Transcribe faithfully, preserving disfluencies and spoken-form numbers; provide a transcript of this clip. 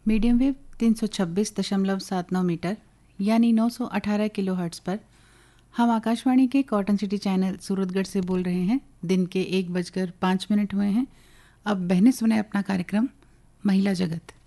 Medium wave तीन सौ छब्बीस दशमलव सात नौ मीटर यानी नौ सौ अठारह किलो हर्ट्ज़ पर हम आकाशवाणी के कॉटन सिटी चैनल सूरतगढ़ से बोल रहे हैं। दिन के एक बजकर पाँच मिनट हुए हैं। अब बहनें सुने अपना कार्यक्रम महिला जगत।